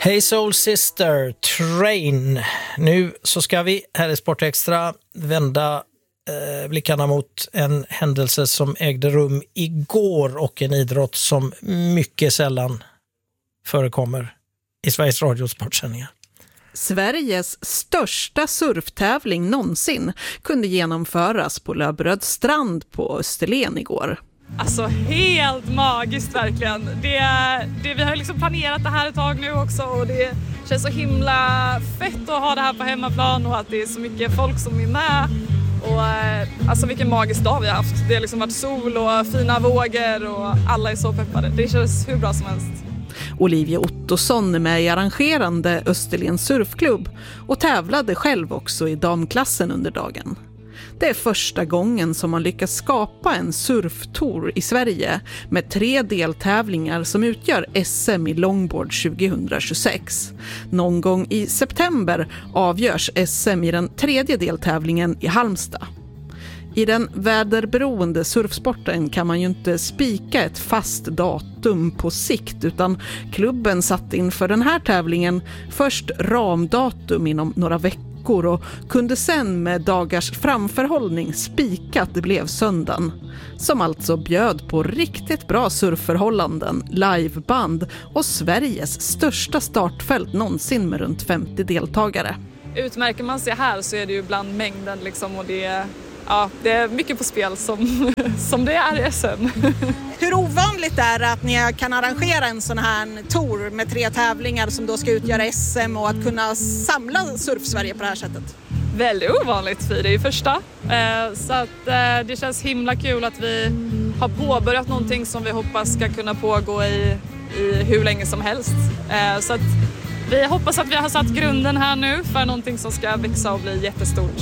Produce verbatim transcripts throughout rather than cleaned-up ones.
Hey Soul Sister, Train. Nu så ska vi här i Sport Extra vända eh, blickarna mot en händelse som ägde rum igår och en idrott som mycket sällan förekommer i Sveriges Radios sportsändningar. Sveriges största surftävling någonsin kunde genomföras på Löberöds strand på Österlen igår. Alltså helt magiskt verkligen. Det, det, vi har liksom planerat det här ett tag nu också och det känns så himla fett att ha det här på hemmaplan och att det är så mycket folk som är med. Och alltså vilken magisk dag vi har haft. Det har liksom varit sol och fina vågor och alla är så peppade. Det känns hur bra som helst. Olivia Ottosson är med i arrangerande Österlens surfklubb och tävlade själv också i damklassen under dagen. Det är första gången som man lyckas skapa en surftour i Sverige med tre deltävlingar som utgör S M i longboard tjugohundratjugosex. Någon gång i september avgörs S M i den tredje deltävlingen i Halmstad. I den väderberoende surfsporten kan man ju inte spika ett fast datum på sikt utan klubben satt inför den här tävlingen först ramdatum inom några veckor och kunde sen med dagars framförhållning spika att det blev söndagen. Som alltså bjöd på riktigt bra surfförhållanden, liveband och Sveriges största startfält någonsin med runt femtio deltagare. Utmärker man sig här så är det ju bland mängden liksom och det Ja, det är mycket på spel som, som det är i S M. Hur ovanligt är det att ni kan arrangera en sån här tour med tre tävlingar som då ska utgöra S M och att kunna samla Surf-Sverige på det här sättet? Väldigt ovanligt, för det är ju första. Så att det känns himla kul att vi har påbörjat någonting som vi hoppas ska kunna pågå i, i hur länge som helst. Så att vi hoppas att vi har satt grunden här nu för någonting som ska växa och bli jättestort.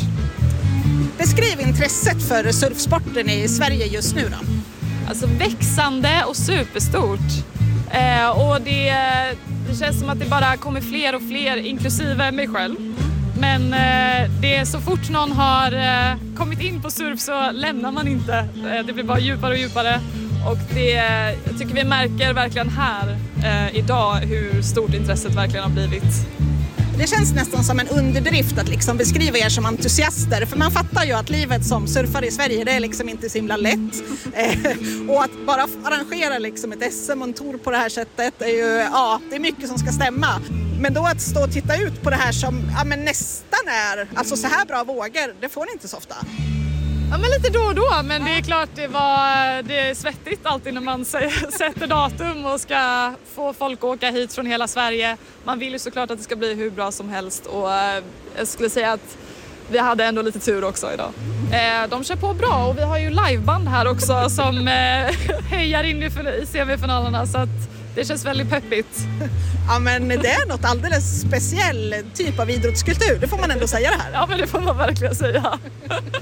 Beskriv intresset för surfsporten i Sverige just nu då. Alltså växande och superstort. Eh, och det, det känns som att det bara kommer fler och fler, inklusive mig själv. Men eh, det är så fort någon har eh, kommit in på surf så lämnar man inte. Eh, det blir bara djupare och djupare. Och det, jag tycker vi märker verkligen här eh, idag hur stort intresset verkligen har blivit. Det känns nästan som en underdrift att liksom beskriva er som entusiaster. För man fattar ju att livet som surfare i Sverige, det är liksom inte så himla lätt. Eh, och att bara arrangera liksom ett S M och en tour på det här sättet är ju, ja, det är mycket som ska stämma. Men då att stå och titta ut på det här som ja, men nästan är, alltså så här bra vågor, det får ni inte så ofta. Ja, men lite då och då, men det är klart det, var, det är svettigt alltid när man sätter datum och ska få folk att åka hit från hela Sverige. Man vill ju såklart att det ska bli hur bra som helst och jag skulle säga att vi hade ändå lite tur också idag. De kör på bra och vi har ju liveband här också som hejar in i semifinalerna så att det känns väldigt peppigt. Ja, men det är något alldeles speciell typ av idrottskultur, det får man ändå säga det här. Ja, men det får man verkligen säga.